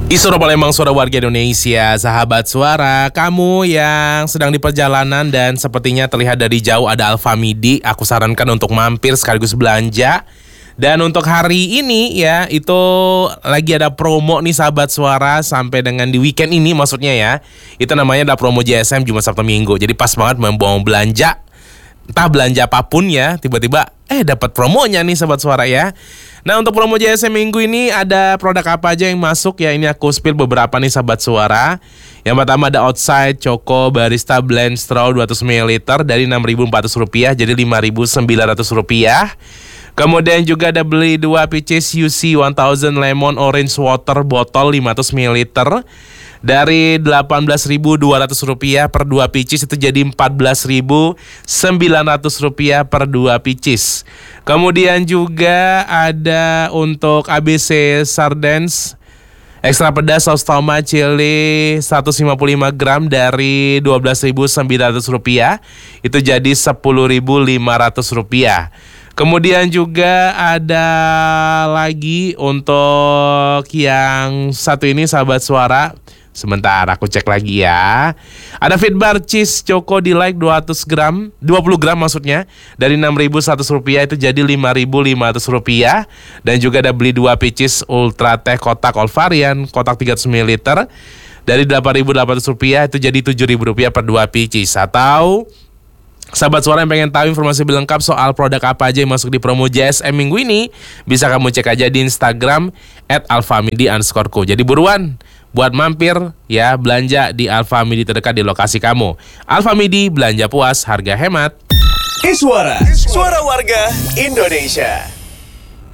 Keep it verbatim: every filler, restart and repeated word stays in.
Di Suara Palembang, suara warga Indonesia, sahabat suara, kamu yang sedang di perjalanan dan sepertinya terlihat dari jauh ada Alfamidi, aku sarankan untuk mampir sekaligus belanja. Dan untuk hari ini ya, itu lagi ada promo nih sahabat suara sampai dengan di weekend ini maksudnya ya. Itu namanya adalah promo J S M Jumat Sabtu Minggu. Jadi pas banget mau belanja, entah belanja apapun ya, tiba-tiba eh dapat promonya nih sahabat suara ya. Nah untuk promo J S M minggu ini ada produk apa aja yang masuk ya, ini aku spill beberapa nih sahabat suara. Yang pertama ada Outside Choco Barista Blend Straw dua ratus mililiter dari enam ribu empat ratus rupiah jadi lima ribu sembilan ratus rupiah. Kemudian juga ada beli dua Peaches U C seribu Lemon Orange Water botol lima ratus mililiter dari delapan belas ribu dua ratus rupiah per dua Peaches itu jadi empat belas ribu sembilan ratus rupiah per dua Peaches. Kemudian juga ada untuk A B C Sardens ekstra pedas saus tomat chili seratus lima puluh lima gram dari dua belas ribu sembilan ratus rupiah itu jadi sepuluh ribu lima ratus rupiah. Kemudian juga ada lagi untuk yang satu ini sahabat suara. Sebentar aku cek lagi ya. Ada Fitbar Cheese Choco Delight dua ratus gram, dua puluh gram maksudnya, dari enam ribu seratus rupiah itu jadi lima ribu lima ratus rupiah. Dan juga ada beli dua Peaches Ultra Teh kotak all varian, kotak tiga ratus mililiter dari delapan ribu delapan ratus rupiah itu jadi tujuh ribu rupiah per dua Peaches. Atau sahabat suara yang pengen tahu informasi lebih lengkap soal produk apa aja yang masuk di promo J S M minggu ini, bisa kamu cek aja di Instagram at alfamidi underscore co. Jadi buruan buat mampir ya, belanja di Alfamidi terdekat di lokasi kamu. Alfamidi, belanja puas, harga hemat. Iswara, suara warga Indonesia.